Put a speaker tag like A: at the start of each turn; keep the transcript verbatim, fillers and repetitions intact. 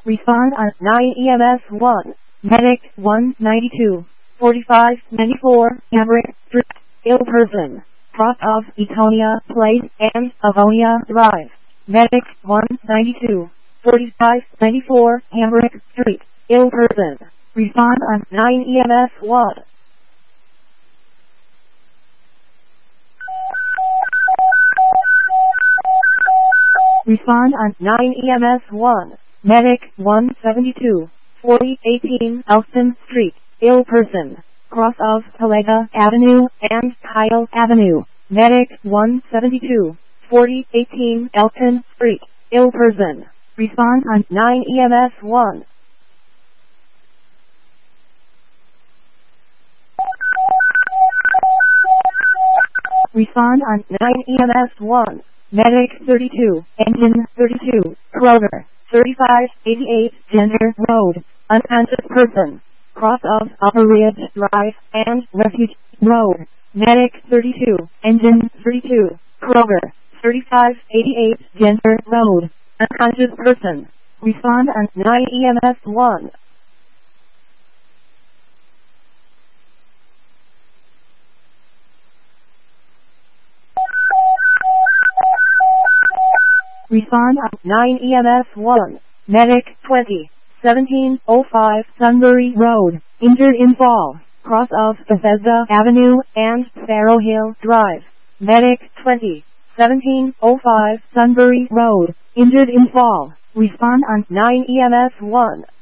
A: Respond on nine E M S one. Medic one ninety-two. forty-five ninety-four Emmerich Street. Ill person. Cross of Etonia Place and Avonia Drive. Medic one ninety-two. forty-five ninety-four Emmerich Street. Ill person. Respond on nine E M S one. Respond on nine E M S one. Medic one seventy-two. forty eighteen Elston Street. Ill person. Cross of Tolega Avenue and Kyle Avenue. Medic one seventy-two. forty eighteen Elton Street. Ill person. Respond on nine E M S one. Respond on nine E M S one. Medic thirty-two. Engine thirty-two. Kroger. thirty-five eighty-eight Gender Road. Unconscious person. Cross of Upper Ridge Drive and Refuge Road. Medic thirty-two. Engine thirty-two. Kroger. thirty-five eighty-eight Gender Road. Unconscious person. Respond on nine E M S one. Respond on nine E M S one. Medic twenty. seventeen oh five Sunbury Road. Injured in fall. Cross of Bethesda Avenue and Sparrow Hill Drive. Medic twenty. seventeen oh five Sunbury Road. Injured in fall. Respond on nine E M S one.